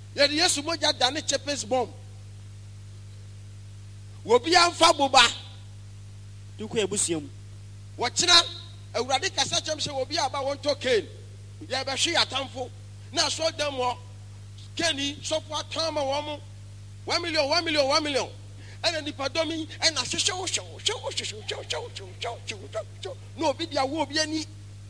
Yet yes, moja dane chepes bomb. Wobi amfa boba. Duku ebusiam. Wachina awurade kasa chem se wobi aba won to Cain. Ya be hwe atamfo. Na so dem ho. Kenny so for atama wo mo. 1 million. And the padomi and a show. No video will be any.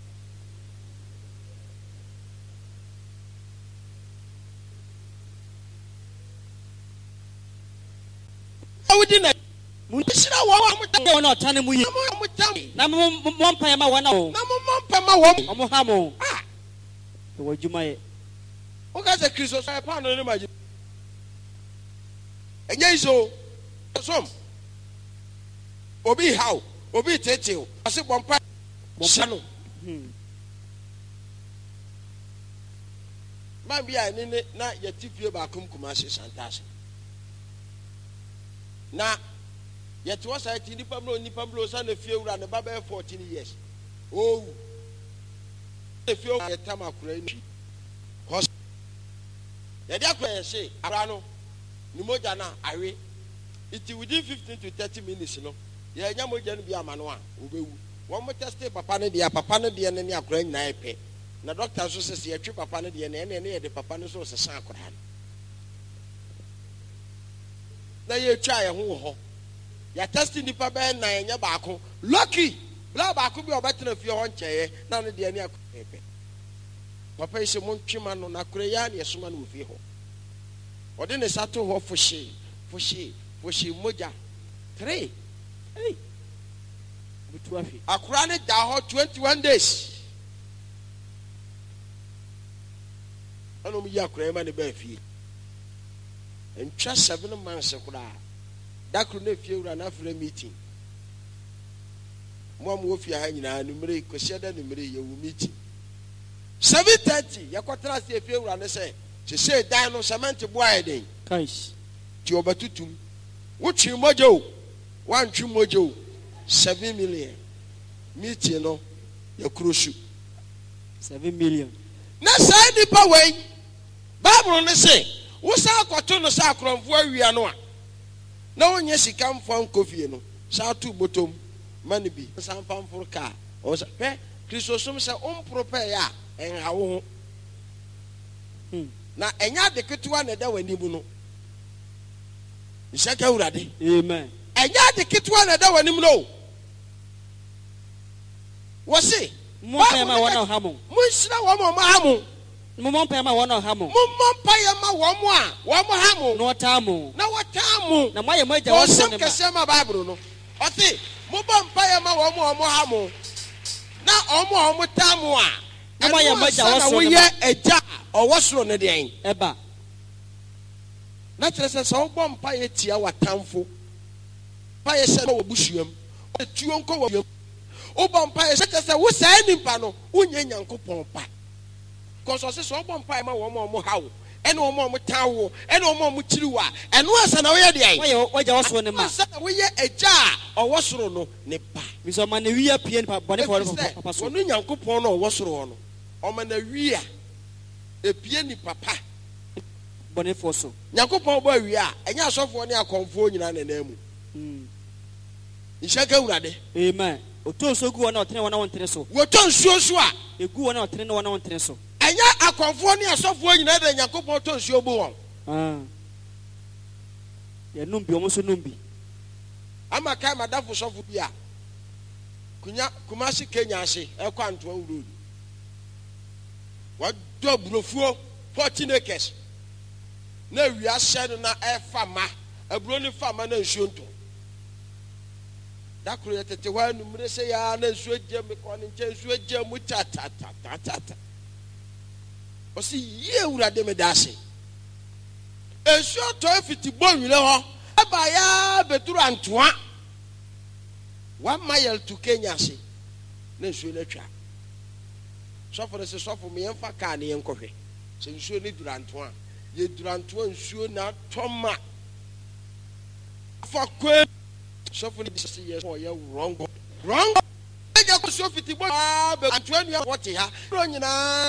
I didn't. Munishina wa not turning we. One payama one. Hamo. The word you may. Who got a Christmas upon an imagine? And yes, some Obi how? Obi Tetio. I said one part. Shano. Maybe I need not yet if you about Kumasi Santas. Now, yet was I in Pablo, son of you ran about 14 years. Oh, if you are a Tamakura. Yadakwa say, Arano, Numojana, Ari. It within 15 to 30 minutes, you know. Yamojan be a manoa. One more test, Papana, the and any grand naipe. The doctor says, "You trip Papana, the and any of the Papanos was a sacred hand." Now you try a who. You're testing the Papa and your barco. Lucky! Blah, could be a better if your own chair, none of the any paper. Papa is a monchiman on a crayon, yes, man with you. Or then a sato for she, moja. 3. Hey. I craned down 21 days. I know me, ya cram and a beefy. And just 7 months of that could not feel an after a meeting. One wolf your hanging and numeric, Cosetta, you meeting. 7:30, Yakotra, if you run a say, she said, Dino Samantha Boyding. Kais. Tiobatutum. What you mojo? 1 true mojo. 7 million. Meeting, no, your cruise. 7 million. Na side the power. Bible say, what's our cotton or sacrum for we are no. No one yes, he come from coffee, no. Sa 2 bottom, money be some pound for car. Or Christosum say, prepare and how. Now, and yet the Kituan that when you know. You said, Amen. And yet the Kituan that when you know. What's it? Mumma one of Hamu. Mushna one more Hamu. Mumma one of Hamu. Mumma Payama one more Hamu. No Tamu. No what Tamu. Now my major was some Casama Bible. I think Mumma Payama one more Hamu. Now almost Tamua. And my major was a jar or what's wrong at the end. Eba. Not as a so bomb piety our tamful. Pia said, oh, Bushium. The two uncle of you. O Bompire such as I was saying pano, Union Uncle Pompa. Because I said, so Bompire, my one more how, and no more Tower, and no more Mutua, and once an hour day. Why you also in the we a jar or was no Nipa. Miss Omanavia Pian Papa for Uncle Pono was wrong. Omanavia a piani papa. Bonifoso. Yacopo boy, we are, and you're so for near Confornia and name. You shall go ready. Amen. Oto so gu na otene wana wontere so. Woton suo so a egu na otene wana wontere so. Enya akonfo ne asofo nyina da Yakobon ton suo bu won. Ya numbi omo so numbi. Ama kai madafo sofo bi a. Kumasi Kenya ase e kwa nto awuru. Wa do burofuo 14 acres. Na wia hye na e fama. Aburo ni fama na nsuo nto. That created the one who say, I know sweet Jim, sweet Jim with tata. Or see, you would have them a dassy. A short toy 50 bone, you know, Abaya Betur Antoine 1 mile to Kenya. See, no sooner trap. So for the soft for me and Fakani and coffee. So you should need Durantoine. You Durantoine should not Toma for quail. So for the years, wrong. I got so 50 but 20 what you have.